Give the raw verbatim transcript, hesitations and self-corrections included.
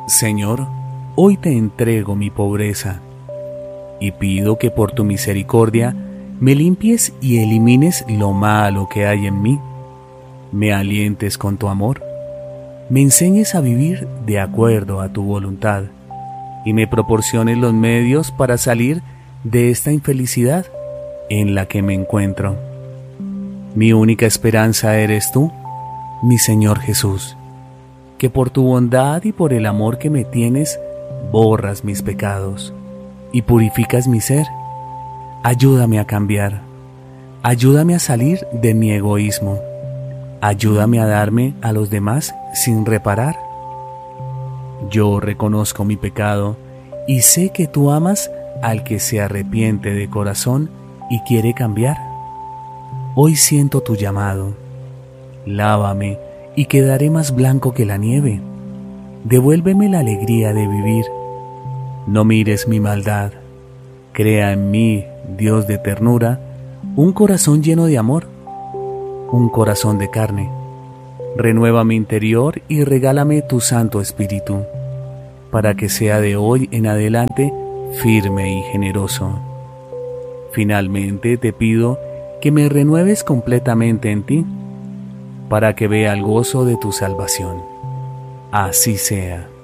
Señor, hoy te entrego mi pobreza y pido que por tu misericordia me limpies y elimines lo malo que hay en mí, me alientes con tu amor, me enseñes a vivir de acuerdo a tu voluntad y me proporciones los medios para salir de esta infelicidad en la que me encuentro. Mi única esperanza eres tú, mi Señor Jesús, que por tu bondad y por el amor que me tienes, borras mis pecados y purificas mi ser. Ayúdame a cambiar, ayúdame a salir de mi egoísmo, ayúdame a darme a los demás sin reparar. Yo reconozco mi pecado y sé que tú amas al que se arrepiente de corazón y quiere cambiar. Hoy siento tu llamado. Lávame y quedaré más blanco que la nieve. Devuélveme la alegría de vivir. No mires mi maldad. Crea en mí, Dios de ternura, un corazón lleno de amor, un corazón de carne. Renueva mi interior y regálame tu Santo Espíritu, para que sea de hoy en adelante firme y generoso. Finalmente te pido que me renueves completamente en ti, para que vea el gozo de tu salvación. Así sea.